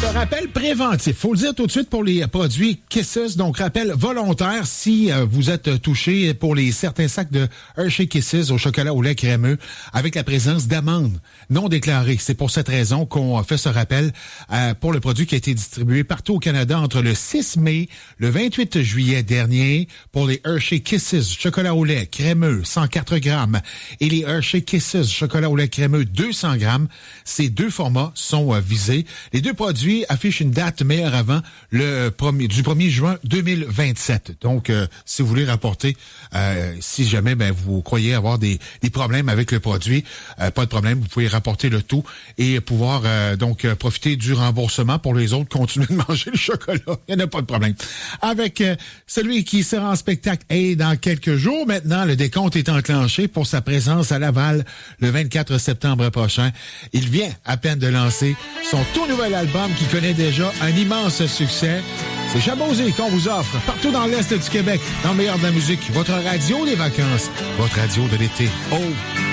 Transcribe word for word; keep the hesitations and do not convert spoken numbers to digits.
rappel préventif. Faut le dire tout de suite pour les produits Kisses. Donc, rappel volontaire si euh, vous êtes touché pour les certains sacs de Hershey Kisses au chocolat au lait crémeux avec la présence d'amandes non déclarées. C'est pour cette raison qu'on fait ce rappel euh, pour le produit qui a été distribué partout au Canada entre le six mai, le vingt-huit juillet dernier pour les Hershey Kisses chocolat au lait crémeux cent quatre grammes et les Hershey Kisses chocolat au lait crémeux deux cents grammes. Ces deux formats sont euh, visés. Les deux produits affichent une date meilleure avant le premier, du premier juin deux mille vingt-sept. Donc, euh, si vous voulez rapporter, euh, si jamais ben, vous croyez avoir des, des problèmes avec le produit, euh, pas de problème, vous pouvez rapporter le tout et pouvoir euh, donc euh, profiter du remboursement pour les autres, continuer de manger le chocolat. Il n'y en a pas de problème. Avec euh, celui qui sera en spectacle et dans quelques jours, maintenant, le décompte est enclenché pour sa présence à Laval le vingt-quatre septembre prochain. Il vient à peine de lancer son tout nouvel album qui connaît déjà un immense succès. C'est Jabosé qu'on vous offre partout dans l'Est du Québec, dans le meilleur de la musique. Votre radio des vacances, votre radio de l'été. Oh!